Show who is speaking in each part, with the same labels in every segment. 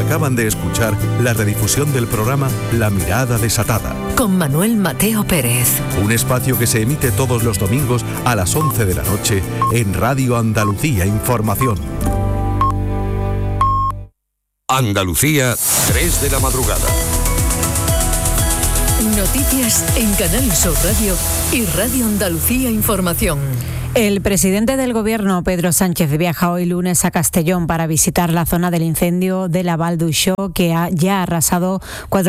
Speaker 1: Acaban de escuchar la redifusión del programa La Mirada Desatada,
Speaker 2: con Manuel Mateo Pérez.
Speaker 1: Un espacio que se emite todos los domingos a las 11 de la noche en Radio Andalucía Información.
Speaker 3: Andalucía, 3 de la madrugada.
Speaker 2: Noticias en Canal Sur Radio y Radio Andalucía Información.
Speaker 4: El presidente del Gobierno, Pedro Sánchez, viaja hoy lunes a Castellón para visitar la zona del incendio de la Val d'Uixó, que ya ha arrasado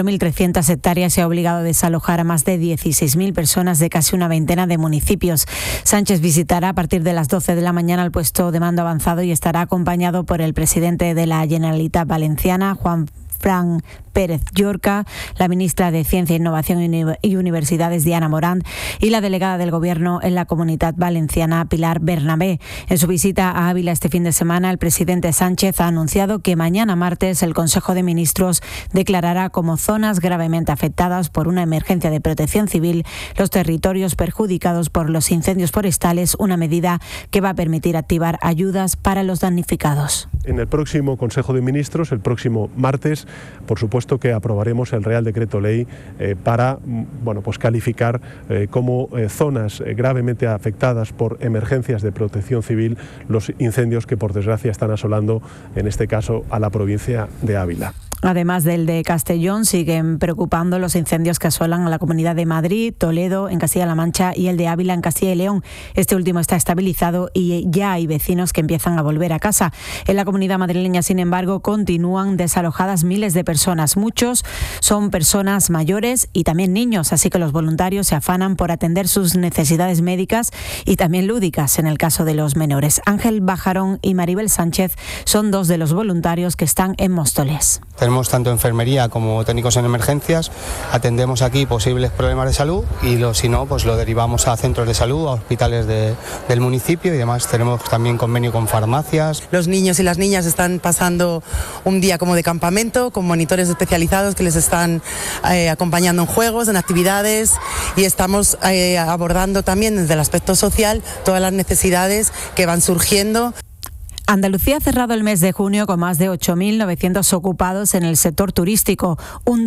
Speaker 4: 4.300 hectáreas y ha obligado a desalojar a más de 16.000 personas de casi una veintena de municipios. Sánchez visitará a partir de las 12 de la mañana el puesto de mando avanzado y estará acompañado por el presidente de la Generalitat Valenciana, Juan Fran Pérez Llorca, la ministra de Ciencia, Innovación y Universidades, Diana Morant, y la delegada del Gobierno en la Comunitat Valenciana, Pilar Bernabé. En su visita a Ávila este fin de semana, el presidente Sánchez ha anunciado que mañana martes el Consejo de Ministros declarará como zonas gravemente afectadas por una emergencia de protección civil los territorios perjudicados por los incendios forestales, una medida que va a permitir activar ayudas para los damnificados.
Speaker 5: En el próximo Consejo de Ministros, el próximo martes, por supuesto que aprobaremos el Real Decreto Ley para calificar como zonas gravemente afectadas por emergencias de protección civil los incendios que por desgracia están asolando, en este caso, a la provincia de Ávila.
Speaker 4: Además del de Castellón, siguen preocupando los incendios que asolan a la Comunidad de Madrid, Toledo, en Castilla-La Mancha, y el de Ávila, en Castilla y León. Este último está estabilizado y ya hay vecinos que empiezan a volver a casa. En la Comunidad madrileña, sin embargo, continúan desalojadas miles de personas. Muchos son personas mayores y también niños, así que los voluntarios se afanan por atender sus necesidades médicas y también lúdicas en el caso de los menores. Ángel Bajarón y Maribel Sánchez son dos de los voluntarios que están en Móstoles.
Speaker 6: Tenemos tanto enfermería como técnicos en emergencias, atendemos aquí posibles problemas de salud y si no, pues lo derivamos a centros de salud, a hospitales del municipio y demás. Tenemos también convenio con farmacias.
Speaker 7: Los niños y las niñas están pasando un día como de campamento con monitores especializados que les están acompañando en juegos, en actividades, y estamos abordando también desde el aspecto social todas las necesidades que van surgiendo.
Speaker 4: Andalucía ha cerrado el mes de junio con más de 8.900 ocupados en el sector turístico, un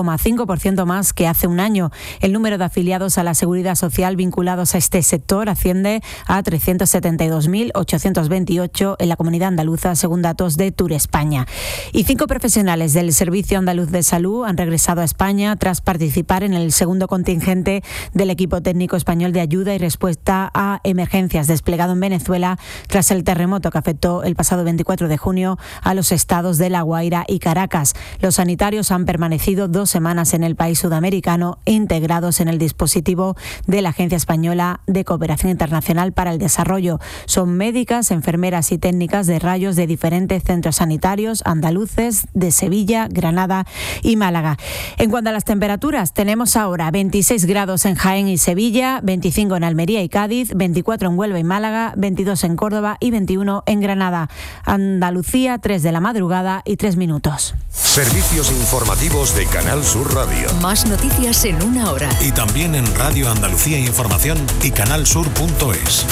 Speaker 4: 2,5% más que hace un año. El número de afiliados a la Seguridad Social vinculados a este sector asciende a 372.828 en la comunidad andaluza, según datos de Turespaña. Y 5 profesionales del Servicio Andaluz de Salud han regresado a España tras participar en el segundo contingente del equipo técnico español de ayuda y respuesta a emergencias desplegado en Venezuela tras el terremoto que afectó el pasado 24 de junio a los estados de La Guaira y Caracas. Los sanitarios han permanecido 2 semanas en el país sudamericano, integrados en el dispositivo de la Agencia Española de Cooperación Internacional para el Desarrollo. Son médicas, enfermeras y técnicas de rayos de diferentes centros sanitarios andaluces de Sevilla, Granada y Málaga. En cuanto a las temperaturas, tenemos ahora 26 grados en Jaén y Sevilla, 25 en Almería y Cádiz, 24 en Huelva y Málaga, 22 en Córdoba y 21 en Granada. Andalucía, 3 de la madrugada y 3 minutos.
Speaker 3: Servicios informativos de Canal Sur Radio.
Speaker 2: Más noticias en una hora.
Speaker 8: Y también en Radio Andalucía Información y canalsur.es.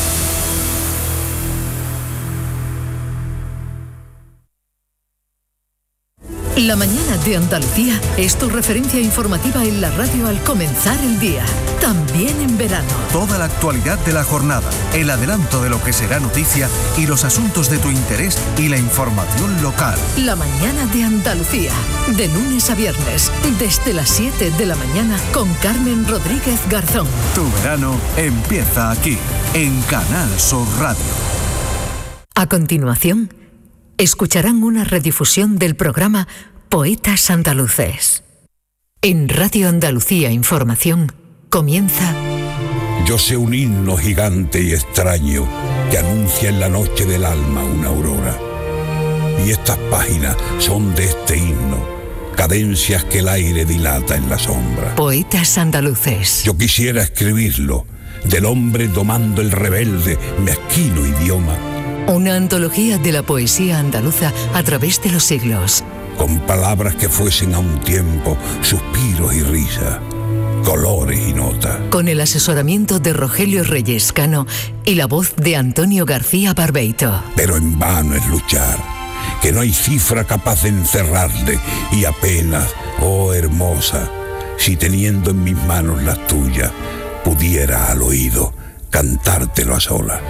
Speaker 2: La mañana de Andalucía es tu referencia informativa en la radio al comenzar el día, también en verano.
Speaker 1: Toda la actualidad de la jornada, el adelanto de lo que será noticia y los asuntos de tu interés y la información local.
Speaker 2: La mañana de Andalucía, de lunes a viernes, desde las 7 de la mañana con Carmen Rodríguez Garzón.
Speaker 1: Tu verano empieza aquí, en Canal Sur Radio.
Speaker 2: A continuación, escucharán una redifusión del programa Poetas Andaluces. En Radio Andalucía Información comienza...
Speaker 3: Yo sé un himno gigante y extraño que anuncia en la noche del alma una aurora. Y estas páginas son de este himno, cadencias que el aire dilata en la sombra.
Speaker 2: Poetas Andaluces.
Speaker 3: Yo quisiera escribirlo, del hombre domando el rebelde, mezquino idioma.
Speaker 2: Una antología de la poesía andaluza a través de los siglos.
Speaker 3: Con palabras que fuesen a un tiempo suspiros y risas, colores y notas.
Speaker 2: Con el asesoramiento de Rogelio Reyes Cano y la voz de Antonio García Barbeito.
Speaker 3: Pero en vano es luchar, que no hay cifra capaz de encerrarle, y apenas, oh hermosa, si teniendo en mis manos las tuyas, pudiera al oído cantártelo a solas.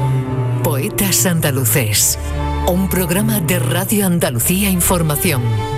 Speaker 2: Poetas Andaluces, un programa de Radio Andalucía Información.